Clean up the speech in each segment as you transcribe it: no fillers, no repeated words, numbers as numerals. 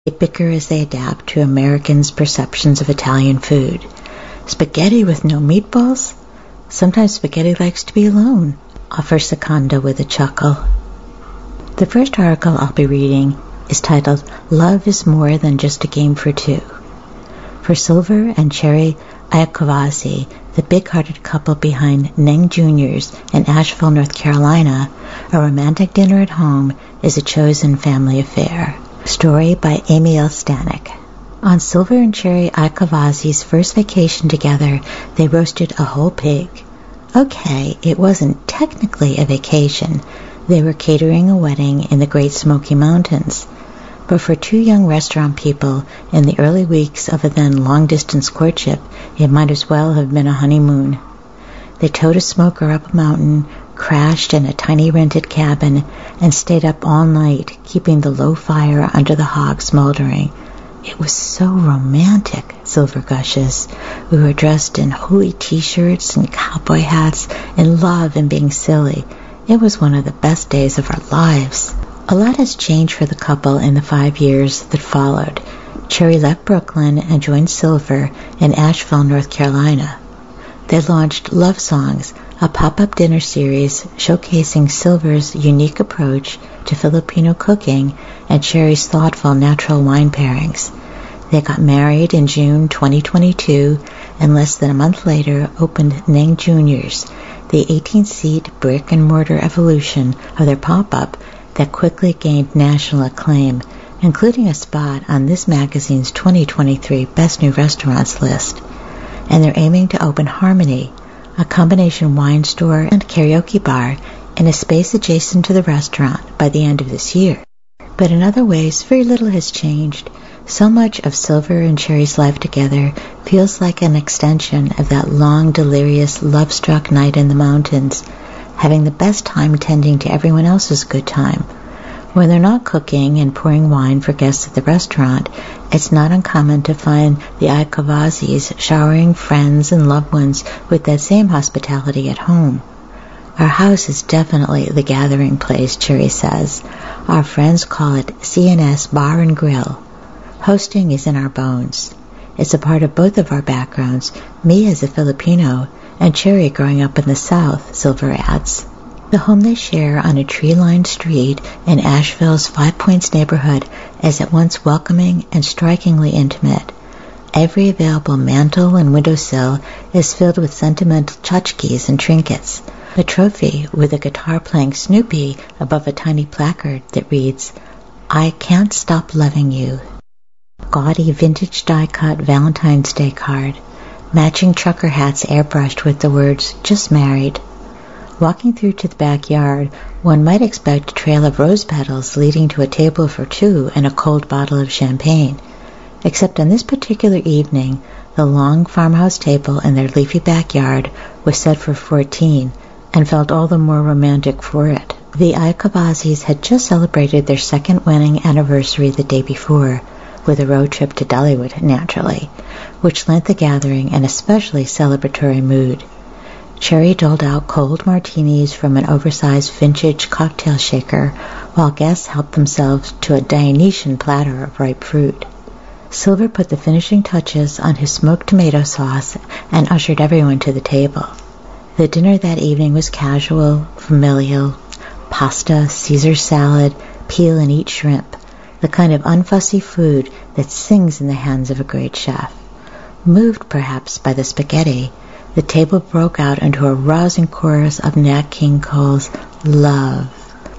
They bicker as they adapt to Americans' perceptions of Italian food. Spaghetti with no meatballs? Sometimes spaghetti likes to be alone, offers Seconda with a chuckle. The first article I'll be reading is titled, Love is More Than Just a Game for Two. For Silver and Cherry Iacovazzi, the big-hearted couple behind Neng Juniors in Asheville, North Carolina, a romantic dinner at home is a chosen family affair. Story by Amy L. Stanek. On Silver and Cherry Iacovazzi's first vacation together, they roasted a whole pig. Okay, it wasn't technically a vacation. They were catering a wedding in the Great Smoky Mountains. But for two young restaurant people in the early weeks of a then long-distance courtship, it might as well have been a honeymoon. They towed a smoker up a mountain, crashed in a tiny rented cabin, and stayed up all night, keeping the low fire under the hog smoldering. It was so romantic, Silver gushes. We were dressed in holey t-shirts and cowboy hats, in love and being silly. It was one of the best days of our lives. A lot has changed for the couple in the 5 years that followed. Cherry left Brooklyn and joined Silver in Asheville, North Carolina. They launched Love Songs, a pop-up dinner series showcasing Silver's unique approach to Filipino cooking and Cherry's thoughtful natural wine pairings. They got married in June 2022 and less than a month later opened Neng Juniors, the 18-seat brick-and-mortar evolution of their pop-up that quickly gained national acclaim, including a spot on this magazine's 2023 Best New Restaurants list. And they're aiming to open Harmony, a combination wine store and karaoke bar in a space adjacent to the restaurant by the end of this year. But in other ways, very little has changed. So much of Silver and Cherry's life together feels like an extension of that long, delirious, love-struck night in the mountains, having the best time tending to everyone else's good time. When they're not cooking and pouring wine for guests at the restaurant, it's not uncommon to find the Iacovazzi's showering friends and loved ones with that same hospitality at home. Our house is definitely the gathering place, Cherry says. Our friends call it CNS Bar and Grill. Hosting is in our bones. It's a part of both of our backgrounds, me as a Filipino and Cherry growing up in the South, Silver adds. The home they share on a tree-lined street in Asheville's Five Points neighborhood is at once welcoming and strikingly intimate. Every available mantel and windowsill is filled with sentimental tchotchkes and trinkets. A trophy with a guitar-playing Snoopy above a tiny placard that reads, I Can't Stop Loving You. Gaudy vintage die-cut Valentine's Day card. Matching trucker hats airbrushed with the words, Just Married. Walking through to the backyard, one might expect a trail of rose petals leading to a table for two and a cold bottle of champagne. Except on this particular evening, the long farmhouse table in their leafy backyard was set for 14 and felt all the more romantic for it. The Iacovazzi's had just celebrated their second wedding anniversary the day before, with a road trip to Dollywood, naturally, which lent the gathering an especially celebratory mood. Cherry doled out cold martinis from an oversized vintage cocktail shaker, while guests helped themselves to a Dionysian platter of ripe fruit. Silver put the finishing touches on his smoked tomato sauce and ushered everyone to the table. The dinner that evening was casual, familial, pasta, Caesar salad, peel and eat shrimp, the kind of unfussy food that sings in the hands of a great chef. Moved, perhaps, by the spaghetti, the table broke out into a rousing chorus of Nat King Cole's Love.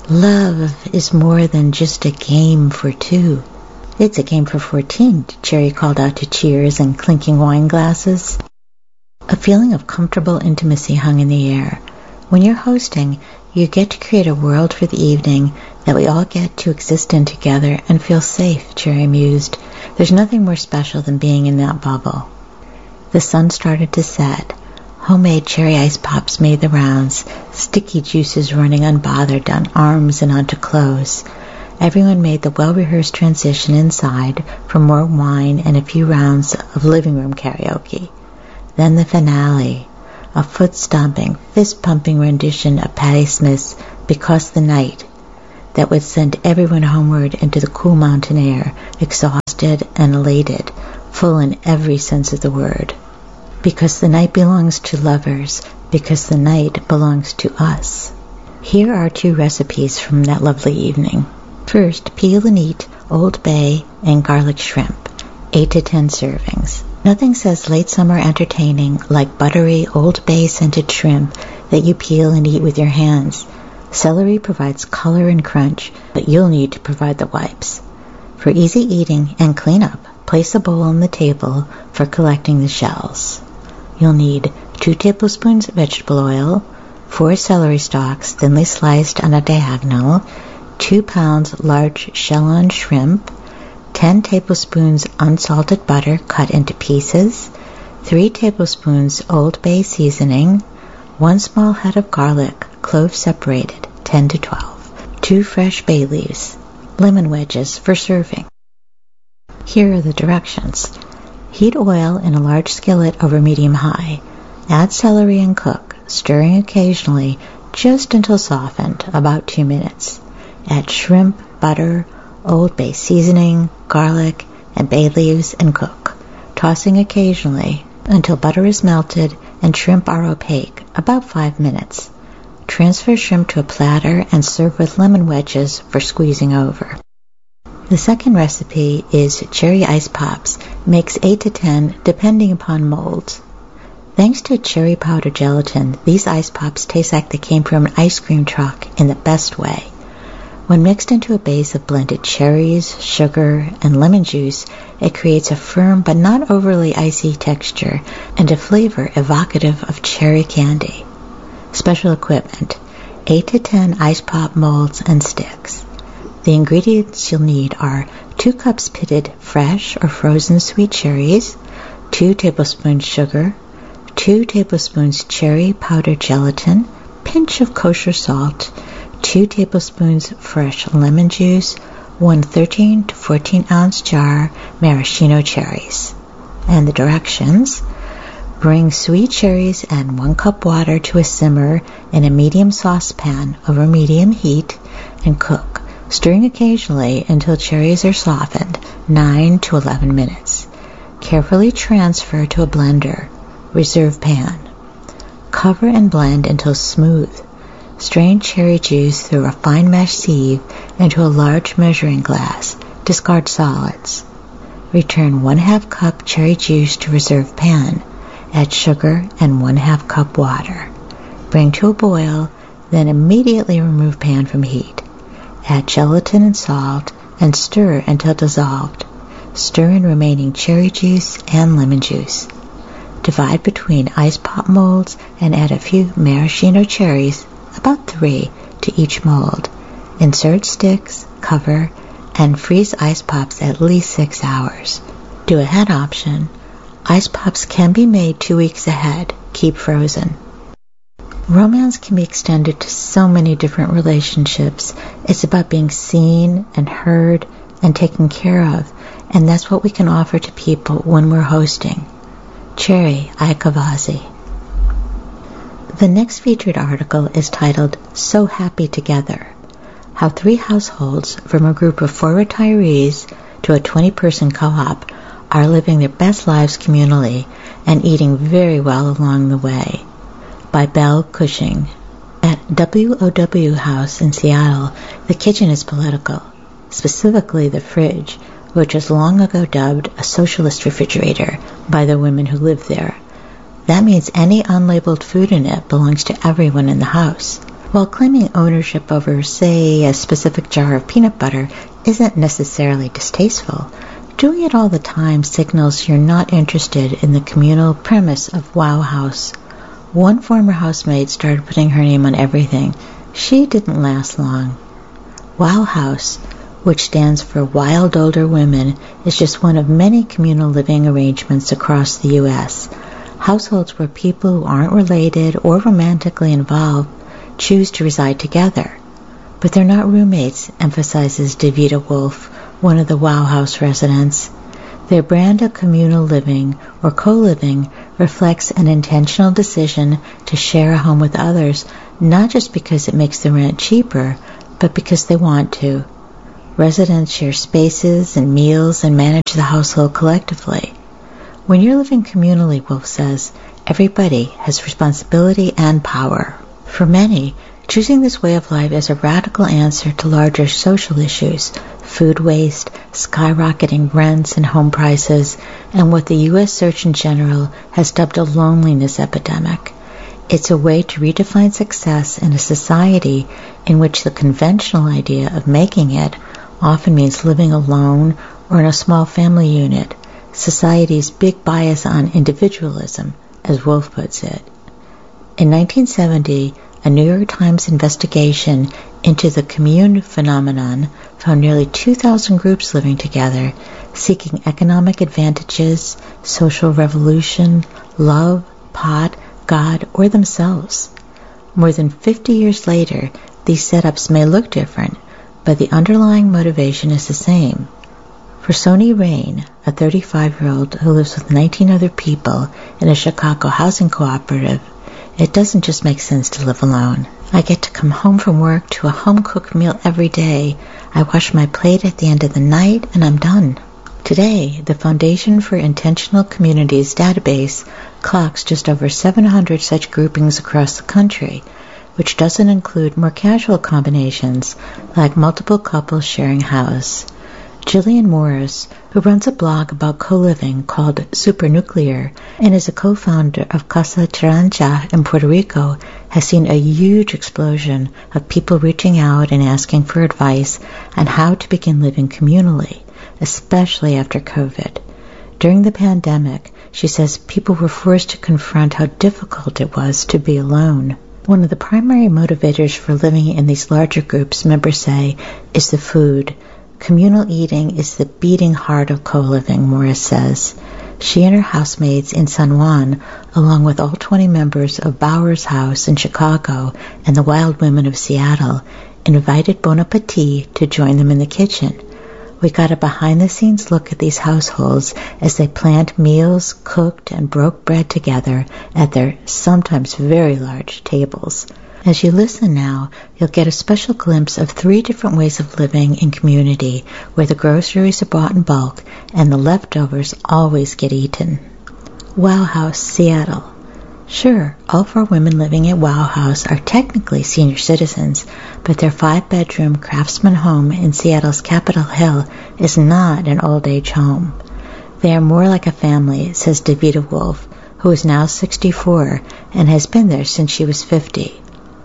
Love is more than just a game for two. It's a game for 14, Cherry called out to cheers and clinking wine glasses. A feeling of comfortable intimacy hung in the air. When you're hosting, you get to create a world for the evening that we all get to exist in together and feel safe, Cherry mused. There's nothing more special than being in that bubble. The sun started to set. Homemade cherry ice pops made the rounds, sticky juices running unbothered down arms and onto clothes. Everyone made the well-rehearsed transition inside for more wine and a few rounds of living room karaoke. Then the finale, a foot-stomping, fist-pumping rendition of Patti Smith's Because the Night. that would send everyone homeward into the cool mountain air, exhausted and elated, full in every sense of the word. Because the night belongs to lovers, because the night belongs to us. Here are 2 recipes from that lovely evening. First, peel and eat Old Bay and garlic shrimp, 8 to 10 servings. Nothing says late summer entertaining like buttery Old Bay scented shrimp that you peel and eat with your hands. Celery provides color and crunch, but you'll need to provide the wipes. For easy eating and cleanup, place a bowl on the table for collecting the shells. You'll need 2 tablespoons vegetable oil, 4 celery stalks thinly sliced on a diagonal, 2 pounds large shell-on shrimp, 10 tablespoons unsalted butter cut into pieces, 3 tablespoons Old Bay seasoning, 1 small head of garlic, cloves separated, 10 to 12, 2 fresh bay leaves, lemon wedges for serving. Here are the directions. Heat oil in a large skillet over medium-high. Add celery and cook, stirring occasionally just until softened, about 2 minutes. Add shrimp, butter, Old Bay seasoning, garlic, and bay leaves and cook, tossing occasionally until butter is melted and shrimp are opaque, about 5 minutes. Transfer shrimp to a platter and serve with lemon wedges for squeezing over. The second recipe is cherry ice pops, makes 8 to 10 depending upon molds. Thanks to cherry powder gelatin, these ice pops taste like they came from an ice cream truck in the best way. When mixed into a base of blended cherries, sugar, and lemon juice, it creates a firm but not overly icy texture and a flavor evocative of cherry candy. Special equipment: 8 to 10 ice pop molds and sticks. The ingredients you'll need are 2 cups pitted fresh or frozen sweet cherries, 2 tablespoons sugar, 2 tablespoons cherry powder gelatin, pinch of kosher salt, 2 tablespoons fresh lemon juice, 1 13 to 14 ounce jar maraschino cherries. And the directions: bring sweet cherries and 1 cup water to a simmer in a medium saucepan over medium heat and cook, stirring occasionally until cherries are softened, 9 to 11 minutes. Carefully transfer to a blender. Reserve pan. Cover and blend until smooth. Strain cherry juice through a fine mesh sieve into a large measuring glass. Discard solids. Return 1/2 cup cherry juice to reserve pan. Add sugar and 1/2 cup water. Bring to a boil, then immediately remove pan from heat. Add gelatin and salt and stir until dissolved. Stir in remaining cherry juice and lemon juice. Divide between ice pop molds and add a few maraschino cherries, about 3 to each mold. Insert sticks, cover, and freeze ice pops at least 6 hours. Do ahead option. Ice pops can be made 2 weeks ahead. Keep frozen. Romance can be extended to so many different relationships. It's about being seen and heard and taken care of, and that's what we can offer to people when we're hosting. Cherry Aikavazi. The next featured article is titled So Happy Together: How 3 households from a group of 4 retirees to a 20-person co-op are living their best lives communally and eating very well along the way, by Belle Cushing. At WOW House in Seattle, the kitchen is political, specifically the fridge, which was long ago dubbed a socialist refrigerator by the women who lived there. That means any unlabeled food in it belongs to everyone in the house. While claiming ownership over, say, a specific jar of peanut butter isn't necessarily distasteful, doing it all the time signals you're not interested in the communal premise of Wow House. One former housemate started putting her name on everything. She didn't last long. Wow House, which stands for Wild Older Women, is just one of many communal living arrangements across the U.S. Households where people who aren't related or romantically involved choose to reside together. But they're not roommates, emphasizes Davida Wolf, one of the Wow House residents. Their brand of communal living or co-living reflects an intentional decision to share a home with others, not just because it makes the rent cheaper, but because they want to. Residents share spaces and meals and manage the household collectively. When you're living communally, Wolf says, everybody has responsibility and power. For many, choosing this way of life is a radical answer to larger social issues, food waste, skyrocketing rents and home prices, and what the U.S. Surgeon General has dubbed a loneliness epidemic. It's a way to redefine success in a society in which the conventional idea of making it often means living alone or in a small family unit, society's big bias on individualism, as Wolf puts it. In 1970, a New York Times investigation into the commune phenomenon found nearly 2,000 groups living together, seeking economic advantages, social revolution, love, pot, God, or themselves. More than 50 years later, these setups may look different, but the underlying motivation is the same. For Sony Rain, a 35-year-old who lives with 19 other people in a Chicago housing cooperative, it doesn't just make sense to live alone. I get to come home from work to a home-cooked meal every day. I wash my plate at the end of the night, and I'm done. Today, the Foundation for Intentional Communities database clocks just over 700 such groupings across the country, which doesn't include more casual combinations like multiple couples sharing a house. Jillian Morris, who runs a blog about co-living called Supernuclear and is a co-founder of Casa Chiranja in Puerto Rico, has seen a huge explosion of people reaching out and asking for advice on how to begin living communally, especially after COVID. During the pandemic, she says people were forced to confront how difficult it was to be alone. One of the primary motivators for living in these larger groups, members say, is the food. Communal eating is the beating heart of co-living, Morris says. She and her housemates in San Juan, along with all 20 members of Bauer's House in Chicago and the Wild Women of Seattle, invited Bon Appetit to join them in the kitchen. We got a behind-the-scenes look at these households as they planned meals, cooked, and broke bread together at their sometimes very large tables. As you listen now, you'll get a special glimpse of 3 different ways of living in community where the groceries are bought in bulk and the leftovers always get eaten. Wow House, Seattle. Sure, all 4 women living at Wow House are technically senior citizens, but their 5-bedroom craftsman home in Seattle's Capitol Hill is not an old-age home. They are more like a family, says Davida Wolf, who is now 64 and has been there since she was 50.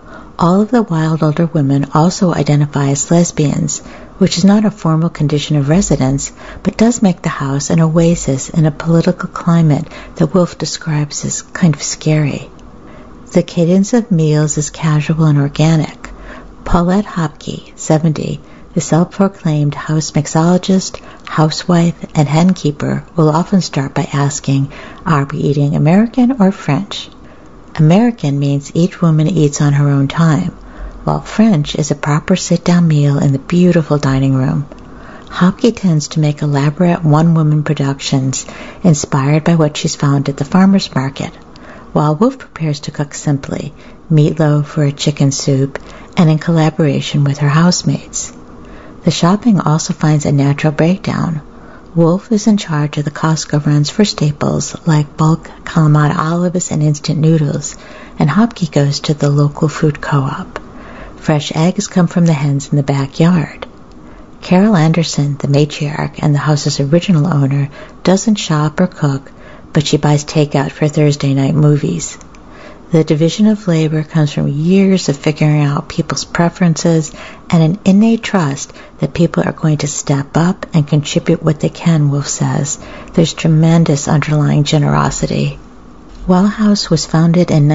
All of the wild older women also identify as lesbians, which is not a formal condition of residence, but does make the house an oasis in a political climate that Wolf describes as kind of scary. The cadence of meals is casual and organic. Paulette Hopke, 70, the self-proclaimed house mixologist, housewife, and henkeeper, will often start by asking, are we eating American or French? American means each woman eats on her own time, while French is a proper sit-down meal in the beautiful dining room. Hopke tends to make elaborate one-woman productions inspired by what she's found at the farmer's market, while Wolf prepares to cook simply, meatloaf or a chicken soup, and in collaboration with her housemates. The shopping also finds a natural breakdown. Wolf is in charge of the Costco runs for staples like bulk Kalamata olives and instant noodles, and Hopke goes to the local food co-op. Fresh eggs come from the hens in the backyard. Carol Anderson, the matriarch and the house's original owner, doesn't shop or cook, but she buys takeout for Thursday night movies. The division of labor comes from years of figuring out people's preferences and an innate trust that people are going to step up and contribute what they can, Wolf says. There's tremendous underlying generosity. Well House was founded in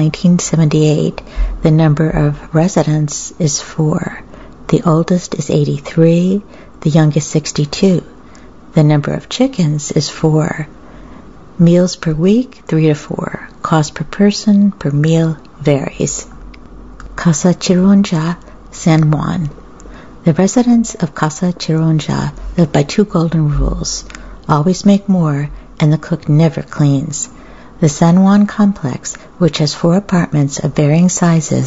1978. The number of residents is 4. The oldest is 83, the youngest 62. The number of chickens is 4. Meals per week, 3 to 4. Cost per person, per meal, varies. Casa Chiranja, San Juan. The residents of Casa Chiranja live by 2 golden rules. Always make more, and the cook never cleans. The San Juan complex, which has 4 apartments of varying sizes,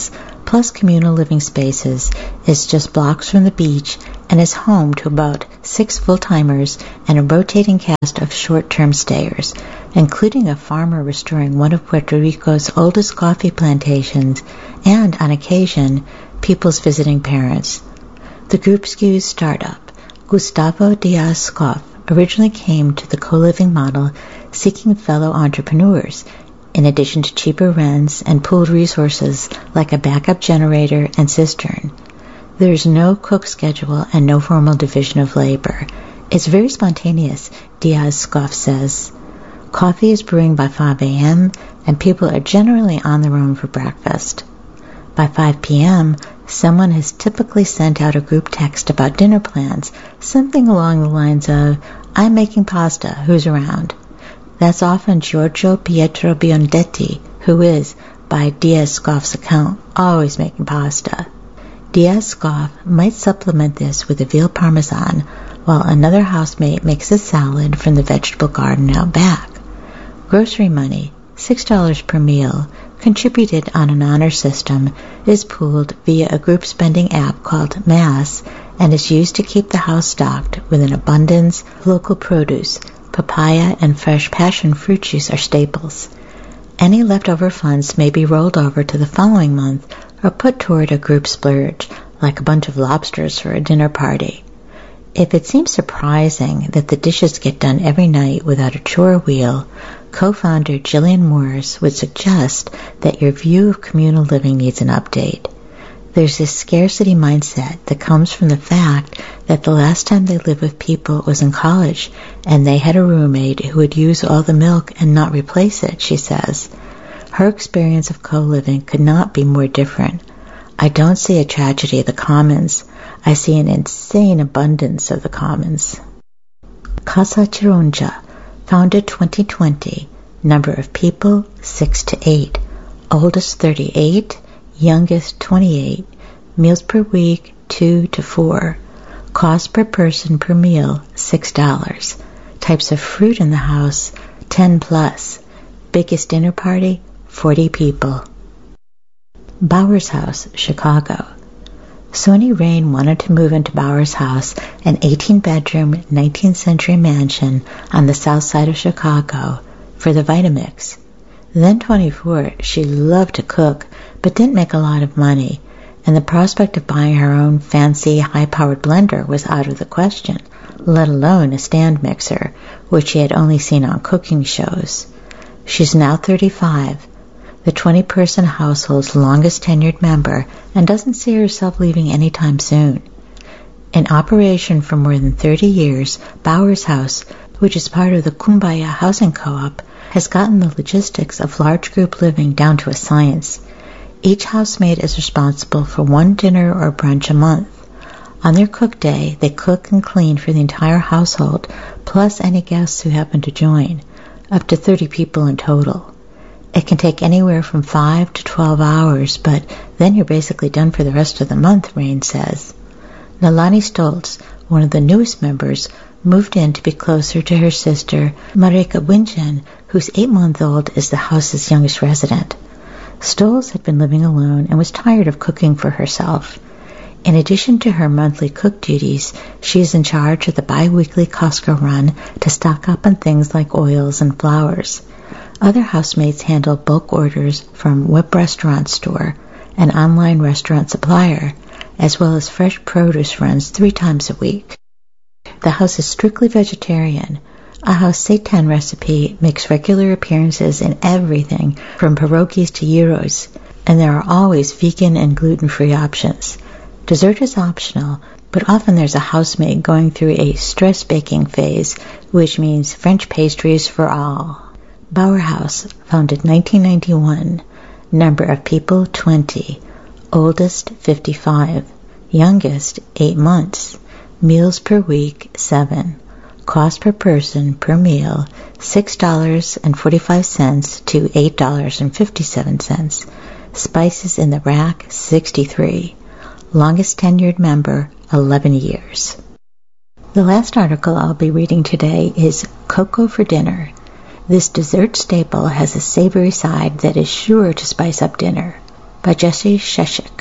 plus communal living spaces, is just blocks from the beach and is home to about 6 full-timers and a rotating cast of short-term stayers, including a farmer restoring one of Puerto Rico's oldest coffee plantations and, on occasion, people's visiting parents. The group skews startup. Gustavo Diaz-Scoff originally came to the co-living model seeking fellow entrepreneurs, in addition to cheaper rents and pooled resources like a backup generator and cistern. There is no cook schedule and no formal division of labor. It's very spontaneous, Diaz-Scoff says. Coffee is brewing by 5 a.m. and people are generally on their own for breakfast. By 5 p.m., someone has typically sent out a group text about dinner plans, something along the lines of, "I'm making pasta, who's around?" That's often Giorgio Pietro Biondetti, who is, by Diaz-Scoff's account, always making pasta. Diaz-Scoff might supplement this with a veal parmesan, while another housemate makes a salad from the vegetable garden out back. Grocery money, $6 per meal, contributed on an honor system, is pooled via a group spending app called Mass and is used to keep the house stocked with an abundance of local produce. Papaya and fresh passion fruit juice are staples. Any leftover funds may be rolled over to the following month or put toward a group splurge, like a bunch of lobsters for a dinner party. If it seems surprising that the dishes get done every night without a chore wheel, co-founder Jillian Morris would suggest that your view of communal living needs an update. There's this scarcity mindset that comes from the fact that the last time they lived with people was in college, and they had a roommate who would use all the milk and not replace it, she says. Her experience of co-living could not be more different. I don't see a tragedy of the commons. I see an insane abundance of the commons. Casa Chironja, founded 2020, number of people 6 to 8, oldest 38, youngest 28, meals per week 2 to 4, cost per person per meal $6, types of fruit in the house 10 plus, biggest dinner party 40 people. Bowers House, Chicago. Sony Rain wanted to move into Bowers House, an 18-bedroom, 19th century mansion on the south side of Chicago, for the Vitamix. Then 24, she loved to cook, but didn't make a lot of money, and the prospect of buying her own fancy, high-powered blender was out of the question, let alone a stand mixer, which she had only seen on cooking shows. She's now 35, the 20-person household's longest tenured member, and doesn't see herself leaving anytime soon. In operation for more than 30 years, Bowers House, which is part of the Kumbaya Housing Co-op, has gotten the logistics of large group living down to a science. Each housemate is responsible for one dinner or brunch a month. On their cook day, they cook and clean for the entire household, plus any guests who happen to join, up to 30 people in total. It can take anywhere from 5 to 12 hours, but then you're basically done for the rest of the month, Rain says. Nalani Stoltz, one of the newest members, moved in to be closer to her sister, Marika Winchen, whose 8-month-old is the house's youngest resident. Stoltz had been living alone and was tired of cooking for herself. In addition to her monthly cook duties, she is in charge of the bi-weekly Costco run to stock up on things like oils and flours. Other housemates handle bulk orders from Whip Restaurant Store, an online restaurant supplier, as well as fresh produce runs 3 times a week. The house is strictly vegetarian. A house seitan recipe makes regular appearances in everything from pierogies to gyros, and there are always vegan and gluten-free options. Dessert is optional, but often there's a housemaid going through a stress baking phase, which means French pastries for all. Bauer House, founded 1991, number of people 20, oldest 55, youngest 8 months, meals per week 7, cost per person per meal $6.45 to $8.57, spices in the rack 63, longest tenured member 11 years. The last article I'll be reading today is Cocoa for Dinner. This dessert staple has a savory side that is sure to spice up dinner, by Jesse Sheshik.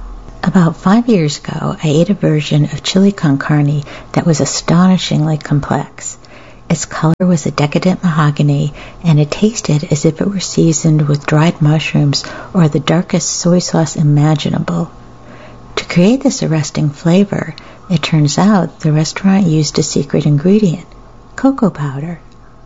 About 5 years ago, I ate a version of chili con carne that was astonishingly complex. Its color was a decadent mahogany, and it tasted as if it were seasoned with dried mushrooms or the darkest soy sauce imaginable. To create this arresting flavor, it turns out the restaurant used a secret ingredient, cocoa powder.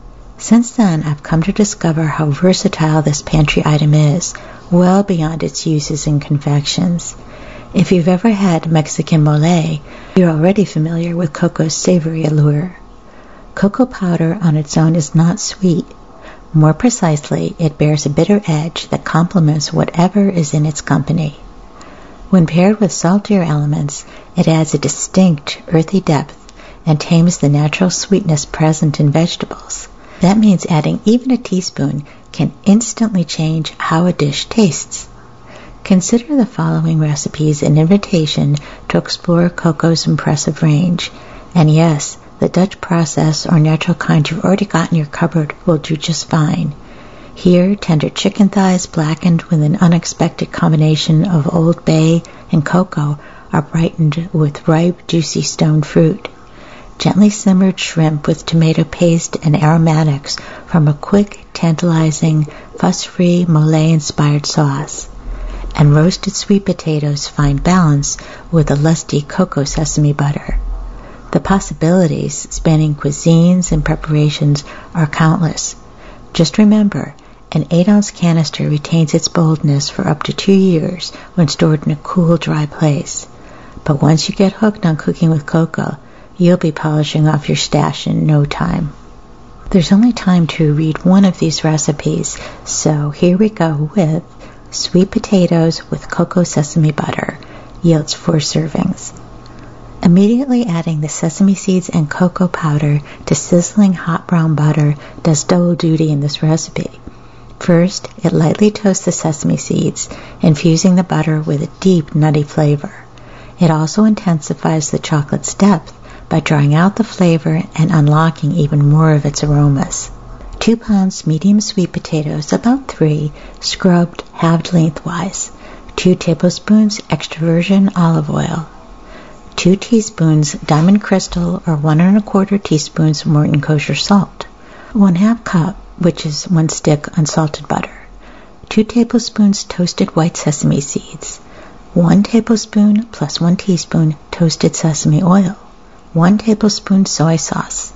Since then, I've come to discover how versatile this pantry item is, well beyond its uses in confections. If you've ever had Mexican mole, you're already familiar with cocoa's savory allure. Cocoa powder on its own is not sweet. More precisely, it bears a bitter edge that complements whatever is in its company. When paired with saltier elements, it adds a distinct earthy depth and tames the natural sweetness present in vegetables. That means adding even a teaspoon can instantly change how a dish tastes. Consider the following recipes an invitation to explore cocoa's impressive range. And yes, the Dutch process or natural kind you've already got in your cupboard will do just fine. Here, tender chicken thighs blackened with an unexpected combination of Old Bay and cocoa are brightened with ripe, juicy stone fruit. Gently simmered shrimp with tomato paste and aromatics from a quick, tantalizing, fuss-free mole-inspired sauce. And roasted sweet potatoes find balance with a lusty cocoa sesame butter. The possibilities spanning cuisines and preparations are countless. Just remember, an 8-ounce canister retains its boldness for up to 2 years when stored in a cool, dry place. But once you get hooked on cooking with cocoa, you'll be polishing off your stash in no time. There's only time to read one of these recipes, so here we go with sweet potatoes with cocoa sesame butter. Yields 4 servings. Immediately adding the sesame seeds and cocoa powder to sizzling hot brown butter does double duty in this recipe. First, it lightly toasts the sesame seeds, infusing the butter with a deep nutty flavor. It also intensifies the chocolate's depth by drawing out the flavor and unlocking even more of its aromas. 2 pounds medium sweet potatoes, about 3, scrubbed, halved lengthwise. 2 tablespoons extra virgin olive oil. 2 teaspoons Diamond Crystal or 1 1/4 teaspoons Morton Kosher salt. 1/2 cup, which is 1 stick unsalted butter. 2 tablespoons toasted white sesame seeds. 1 tablespoon plus 1 teaspoon toasted sesame oil. 1 tablespoon soy sauce.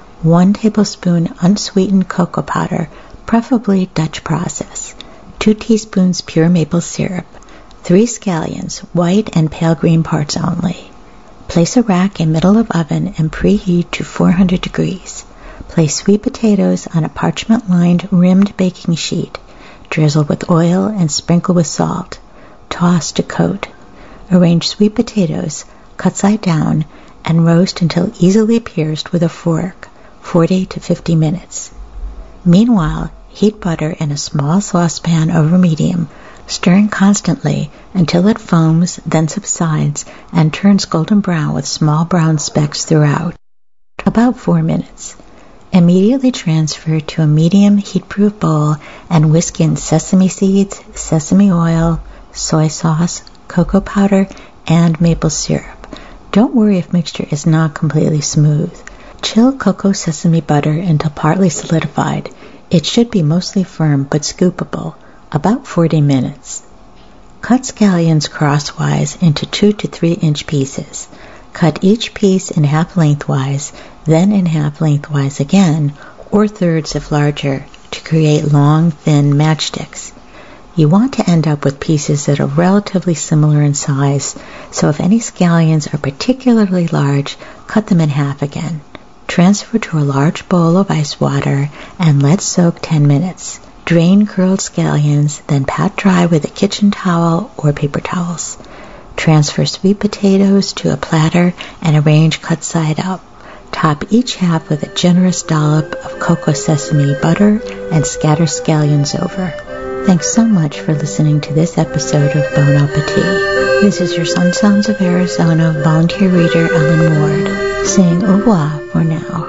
1 tablespoon unsweetened cocoa powder, preferably Dutch process. 2 teaspoons pure maple syrup. 3 scallions, white and pale green parts only. Place a rack in middle of oven and preheat to 400 degrees. Place sweet potatoes on a parchment-lined rimmed baking sheet. Drizzle with oil and sprinkle with salt. Toss to coat. Arrange sweet potatoes, cut side down, and roast until easily pierced with a fork, 40 to 50 minutes. Meanwhile, heat butter in a small saucepan over medium, stirring constantly until it foams, then subsides, and turns golden brown with small brown specks throughout. About 4 minutes. Immediately transfer to a medium heat-proof bowl and whisk in sesame seeds, sesame oil, soy sauce, cocoa powder, and maple syrup. Don't worry if mixture is not completely smooth. Chill cocoa sesame butter until partly solidified. It should be mostly firm but scoopable. About 40 minutes. Cut scallions crosswise into 2 to 3 inch pieces. Cut each piece in half lengthwise, then in half lengthwise again, or thirds if larger, to create long, thin matchsticks. You want to end up with pieces that are relatively similar in size, so if any scallions are particularly large, cut them in half again. Transfer to a large bowl of ice water and let soak 10 minutes. Drain curled scallions, then pat dry with a kitchen towel or paper towels. Transfer sweet potatoes to a platter and arrange cut side up. Top each half with a generous dollop of cocoa sesame butter and scatter scallions over. Thanks so much for listening to this episode of Bon Appetit. This is your Sun Sounds of Arizona volunteer reader Ellen Ward, saying au revoir for now.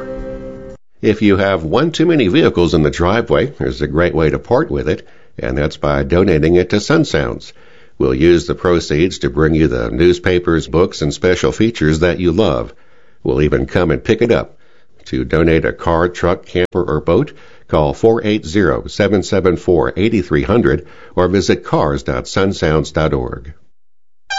If you have one too many vehicles in the driveway, there's a great way to part with it, and that's by donating it to Sun Sounds. We'll use the proceeds to bring you the newspapers, books, and special features that you love. We'll even come and pick it up. To donate a car, truck, camper, or boat, call 480-774-8300 or visit cars.sunsounds.org.